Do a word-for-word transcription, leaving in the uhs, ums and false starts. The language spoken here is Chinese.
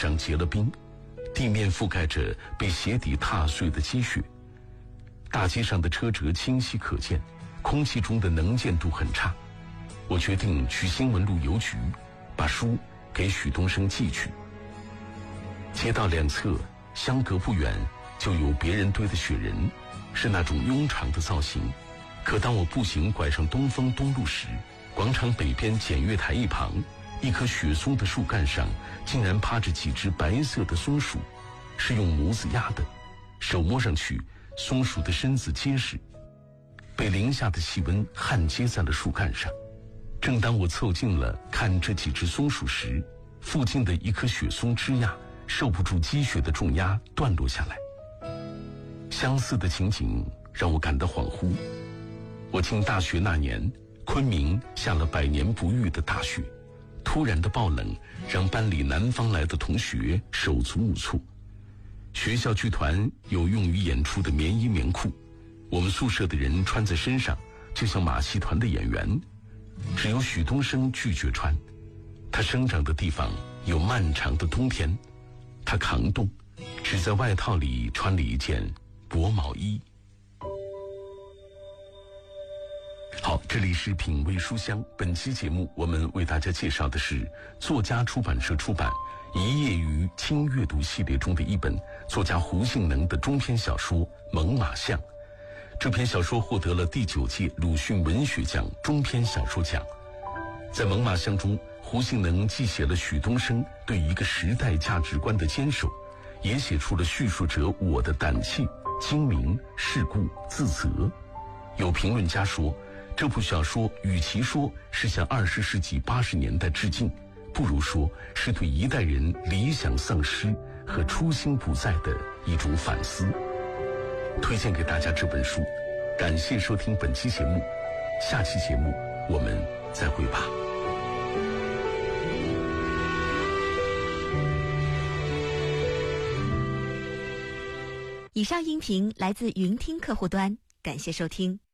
上结了冰，地面覆盖着被鞋底踏碎的积雪，大街上的车辙清晰可见，空气中的能见度很差。我决定去新闻路邮局，把书给许东升寄去。街道两侧相隔不远就有别人堆的雪人，是那种庸常的造型。可当我步行拐上东风东路时，广场北边检阅台一旁，一棵雪松的树干上竟然趴着几只白色的松鼠，是用模子压的，手摸上去松鼠的身子结实，被零下的气温焊接在了树干上。正当我凑近了看这几只松鼠时，附近的一棵雪松枝桠受不住积雪的重压断落下来。相似的情景让我感到恍惚。我进大学那年，昆明下了百年不遇的大雪，突然的暴冷让班里南方来的同学手足无措。学校剧团有用于演出的棉衣棉裤，我们宿舍的人穿在身上就像马戏团的演员，只有许东升拒绝穿。他生长的地方有漫长的冬天，他扛冻，只在外套里穿了一件薄毛衣。好，这里是品味书香，本期节目我们为大家介绍的是作家出版社出版一夜于轻阅读系列中的一本作家胡杏能的中篇小说《猛犸象》。这篇小说获得了第九届鲁迅文学奖中篇小说奖。在《猛犸象》中，胡杏能既写了许东升对一个时代价值观的坚守，也写出了叙述者我的胆怯、精明、世故、自责。有评论家说，这部小说与其说是向二十世纪八十年代致敬，不如说是对一代人理想丧失和初心不在的一种反思。推荐给大家这本书，感谢收听本期节目，下期节目我们再会吧。 以上音频来自云听客户端，感谢收听。